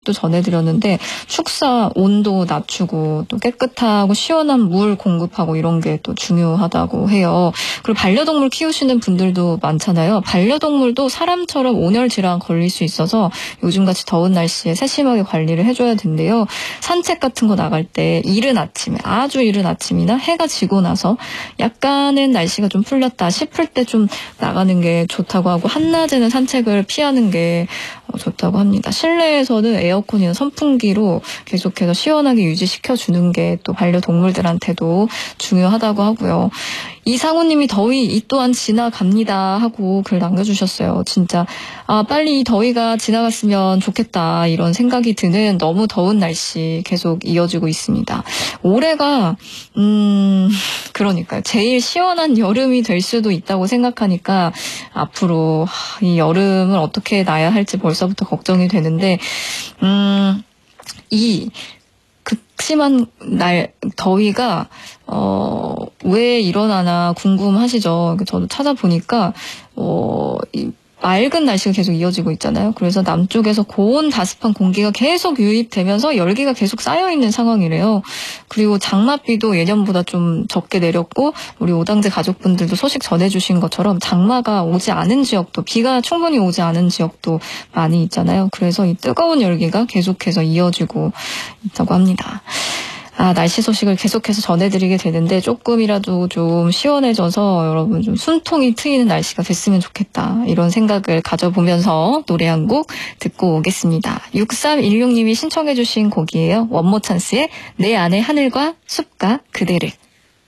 소식도 전해드렸는데 축사 온도 낮추고 또 깨끗하고 시원한 물 공급하고 이런 게 또 중요하다고 해요. 그리고 반려동물 키우시는 분들도 많잖아요. 반려동물도 사람처럼 온열 질환 걸릴 수 있어서 요즘같이 더운 날씨에 세심하게 관리를 해줘야 된대요. 산책 같은 거 나갈 때 이른 아침에 아주 이른 아침이나 해가 지고 나서 약간은 날씨가 좀 풀렸다 싶을 때 좀 나가는 게 좋다고 하고 한낮에는 산책을 피하는 게 좋다고 합니다. 실내에서는 에어컨이나 선풍기로 계속해서 시원하게 유지시켜주는 게 또 반려동물들한테도 중요하다고 하고요. 이상우님이 더위 이 또한 지나갑니다 하고 글 남겨주셨어요. 진짜 빨리 이 더위가 지나갔으면 좋겠다 이런 생각이 드는 너무 더운 날씨 계속 이어지고 있습니다. 올해가 그러니까요. 제일 시원한 여름이 될 수도 있다고 생각하니까 앞으로 이 여름을 어떻게 나야 할지 벌써부터 걱정이 되는데 이 극심한 더위가 왜 일어나나 궁금하시죠? 저도 찾아보니까 이 맑은 날씨가 계속 이어지고 있잖아요. 그래서 남쪽에서 고온 다습한 공기가 계속 유입되면서 열기가 계속 쌓여있는 상황이래요. 그리고 장맛비도 예년보다 좀 적게 내렸고 우리 오당제 가족분들도 소식 전해주신 것처럼 장마가 오지 않은 지역도 비가 충분히 오지 않은 지역도 많이 있잖아요. 그래서 이 뜨거운 열기가 계속해서 이어지고 있다고 합니다. 날씨 소식을 계속해서 전해드리게 되는데 조금이라도 좀 시원해져서 여러분 좀 숨통이 트이는 날씨가 됐으면 좋겠다. 이런 생각을 가져보면서 노래 한 곡 듣고 오겠습니다. 6316님이 신청해 주신 곡이에요. 원모 찬스의 내 안의 하늘과 숲과 그대를.